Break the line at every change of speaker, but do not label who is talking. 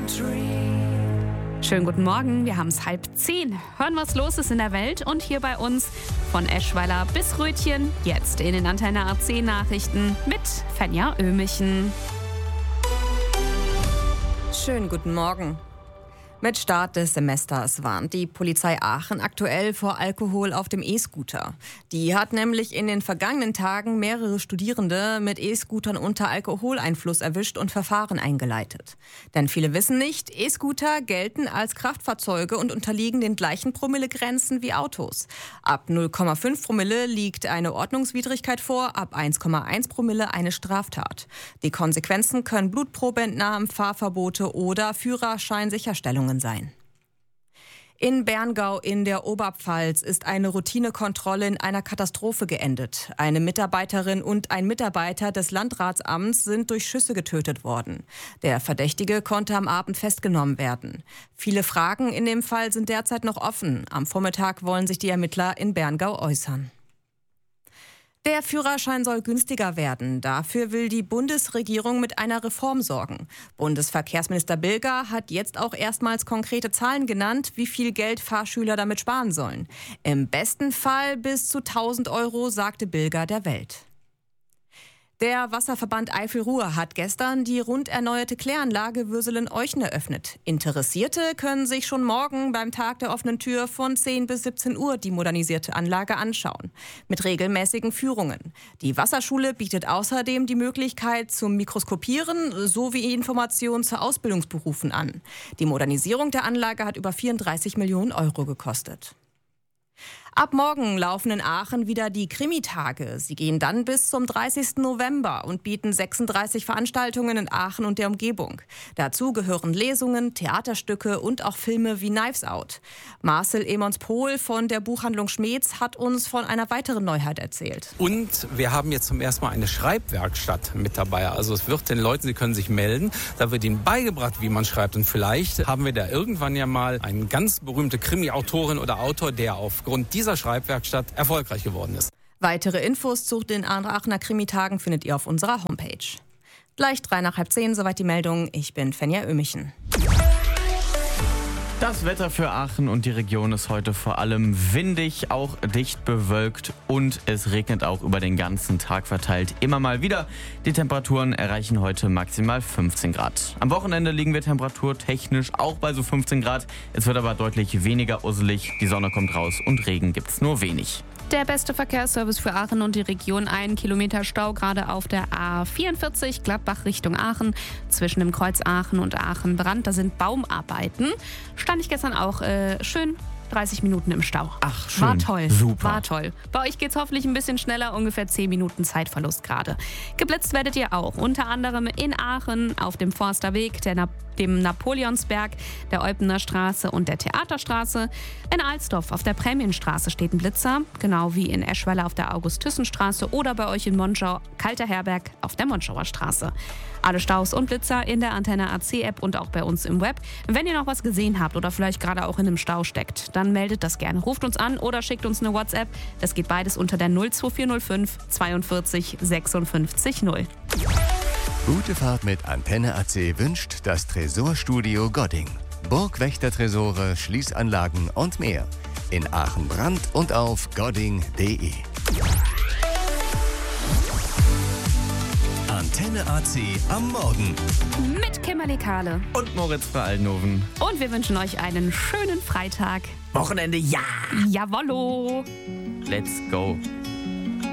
Schönen guten Morgen, wir haben es 9:30. Hören, was los ist in der Welt und hier bei uns von Eschweiler bis Rötchen, jetzt in den Antenne AC Nachrichten mit Fenja Ömichen.
Schönen guten Morgen. Mit Start des Semesters warnt die Polizei Aachen aktuell vor Alkohol auf dem E-Scooter. Die hat nämlich in den vergangenen Tagen mehrere Studierende mit E-Scootern unter Alkoholeinfluss erwischt und Verfahren eingeleitet. Denn viele wissen nicht, E-Scooter gelten als Kraftfahrzeuge und unterliegen den gleichen Promillegrenzen wie Autos. Ab 0,5 Promille liegt eine Ordnungswidrigkeit vor, ab 1,1 Promille eine Straftat. Die Konsequenzen können Blutprobeentnahmen, Fahrverbote oder Führerscheinsicherstellungen sein. In Berngau in der Oberpfalz ist eine Routinekontrolle in einer Katastrophe geendet. Eine Mitarbeiterin und ein Mitarbeiter des Landratsamts sind durch Schüsse getötet worden. Der Verdächtige konnte am Abend festgenommen werden. Viele Fragen in dem Fall sind derzeit noch offen. Am Vormittag wollen sich die Ermittler in Berngau äußern. Der Führerschein soll günstiger werden. Dafür will die Bundesregierung mit einer Reform sorgen. Bundesverkehrsminister Bilger hat jetzt auch erstmals konkrete Zahlen genannt, wie viel Geld Fahrschüler damit sparen sollen. Im besten Fall bis zu 1.000 Euro, sagte Bilger der Welt. Der Wasserverband Eifel-Ruhr hat gestern die rund erneuerte Kläranlage Würselen-Euchen eröffnet. Interessierte können sich schon morgen beim Tag der offenen Tür von 10 bis 17 Uhr die modernisierte Anlage anschauen. Mit regelmäßigen Führungen. Die Wasserschule bietet außerdem die Möglichkeit zum Mikroskopieren sowie Informationen zu Ausbildungsberufen an. Die Modernisierung der Anlage hat über 34 Millionen Euro gekostet. Ab morgen laufen in Aachen wieder die Krimitage. Sie gehen dann bis zum 30. November und bieten 36 Veranstaltungen in Aachen und der Umgebung. Dazu gehören Lesungen, Theaterstücke und auch Filme wie Knives Out. Marcel Emons-Pohl von der Buchhandlung Schmeetz hat uns von einer weiteren Neuheit erzählt.
Und wir haben jetzt zum ersten Mal eine Schreibwerkstatt mit dabei. Also es wird den Leuten, sie können sich melden, da wird ihnen beigebracht, wie man schreibt. Und vielleicht haben wir da irgendwann ja mal eine ganz berühmte Krimi-Autorin oder Autor, der aufgrund dieser Schreibwerkstatt erfolgreich geworden ist.
Weitere Infos zu den Aachener Krimitagen findet ihr auf unserer Homepage. Gleich 9:55, soweit die Meldung. Ich bin Fenja Ömichen.
Das Wetter für Aachen und die Region ist heute vor allem windig, auch dicht bewölkt und es regnet auch über den ganzen Tag verteilt immer mal wieder. Die Temperaturen erreichen heute maximal 15 Grad. Am Wochenende liegen wir temperaturtechnisch auch bei so 15 Grad. Es wird aber deutlich weniger usselig, die Sonne kommt raus und Regen gibt's nur wenig.
Der beste Verkehrsservice für Aachen und die Region. 1 Kilometer Stau gerade auf der A44 Gladbach Richtung Aachen. Zwischen dem Kreuz Aachen und Aachen-Brand, da sind Baumarbeiten. Stand ich gestern auch schön 30 Minuten im Stau.
Ach, schön.
War toll.
Super.
War toll. Bei euch geht's hoffentlich ein bisschen schneller, ungefähr 10 Minuten Zeitverlust gerade. Geblitzt werdet ihr auch, unter anderem in Aachen auf dem Forsterweg, dem Napoleonsberg, der Eupener Straße und der Theaterstraße. In Alsdorf auf der Prämienstraße steht ein Blitzer, genau wie in Eschweiler auf der August-Thyssen-Straße oder bei euch in Monschau, Kalter Herberg auf der Monschauer Straße. Alle Staus und Blitzer in der Antenne AC-App und auch bei uns im Web. Wenn ihr noch was gesehen habt oder vielleicht gerade auch in einem Stau steckt, dann meldet das gerne. Ruft uns an oder schickt uns eine WhatsApp. Das geht beides unter der 02405 42 56 0.
Gute Fahrt mit Antenne AC wünscht das Tresorstudio Godding. Burgwächtertresore, Schließanlagen und mehr. In Aachen-Brand und auf godding.de. Antenne AC am Morgen.
Mit Kimberly Kahle.
Und Moritz Veraldenhoven.
Und wir wünschen euch einen schönen Freitag.
Wochenende, ja!
Jawollo!
Let's go!